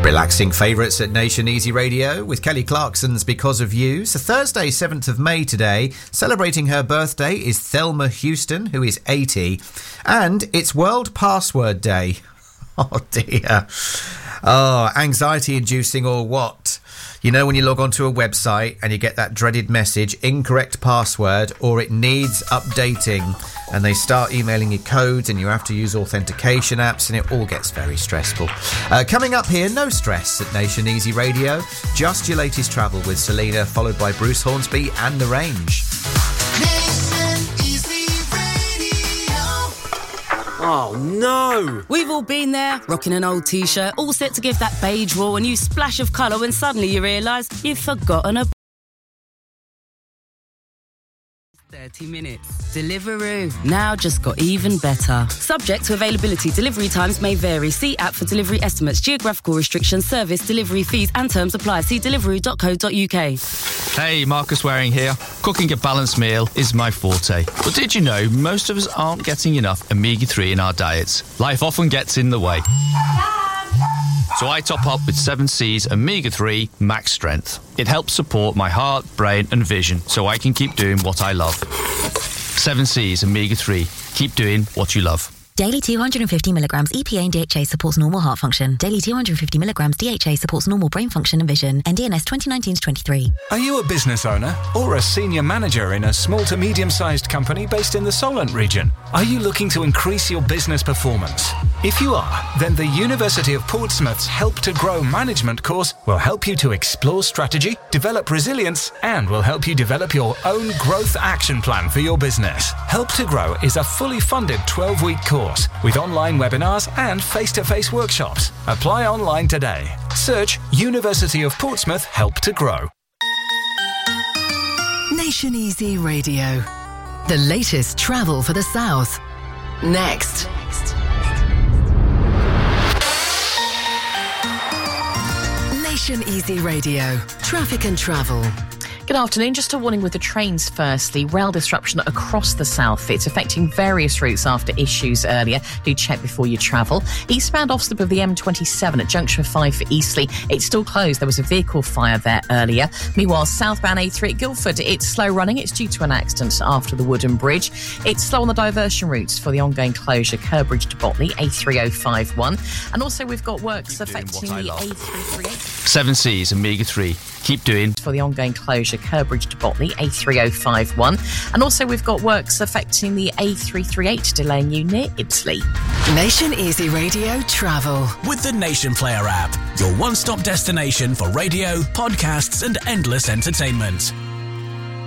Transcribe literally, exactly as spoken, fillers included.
Relaxing favourites at Nation Easy Radio with Kelly Clarkson's Because of You. So Thursday, seventh of May today, celebrating her birthday is Thelma Houston, who is eighty. And it's World Password Day. Oh dear. Oh, anxiety-inducing or what? You know when you log onto a website and you get that dreaded message, incorrect password, or it needs updating, and they start emailing you codes and you have to use authentication apps, and it all gets very stressful. Uh, coming up here, no stress at Nation Easy Radio. Just your latest travel with Selena, followed by Bruce Hornsby and The Range. Oh no! We've all been there, rocking an old t-shirt, all set to give that beige wall a new splash of colour when suddenly you realise you've forgotten a... thirty minutes. Deliveroo. Now just got even better. Subject to availability, delivery times may vary. See app for delivery estimates, geographical restrictions, service, delivery fees and terms apply. See deliveroo dot co dot uk. Hey, Marcus Waring here. Cooking a balanced meal is my forte. But did you know most of us aren't getting enough omega three in our diets? Life often gets in the way. So I top up with seven C's Omega three Max Strength. It helps support my heart, brain and vision so I can keep doing what I love. seven C's Omega three. Keep doing what you love. Daily two hundred fifty milligrams E P A and D H A supports normal heart function. Daily two hundred fifty milligrams D H A supports normal brain function and vision. N D N S twenty nineteen to twenty-three. Are you a business owner or a senior manager in a small to medium-sized company based in the Solent region? Are you looking to increase your business performance? If you are, then the University of Portsmouth's Help to Grow management course will help you to explore strategy, develop resilience, and will help you develop your own growth action plan for your business. Help to Grow is a fully funded twelve-week course with online webinars and face-to-face workshops. Apply online today. Search University of Portsmouth Help to Grow. Nation Easy Radio. The latest travel for the South. Next. Nation Easy Radio. Traffic and travel. Good afternoon. Just a warning with the trains firstly. Rail disruption across the south. It's affecting various routes after issues earlier. Do check before you travel. Eastbound offslip of the M twenty-seven at junction five for Eastleigh. It's still closed. There was a vehicle fire there earlier. Meanwhile, southbound A three at Guildford. It's slow running. It's due to an accident after the Wooden Bridge. It's slow on the diversion routes for the ongoing closure. Kerbridge to Botley, A three oh five one. And also we've got works affecting the A three thirty-eight. seven C's Omega three. Keep doing. For the ongoing closure, Kerbridge to Botley, A three oh five one. And also we've got works affecting the A three thirty-eight, delaying you near Ipsley. Nation Easy Radio Travel. With the Nation Player app, your one-stop destination for radio, podcasts and endless entertainment.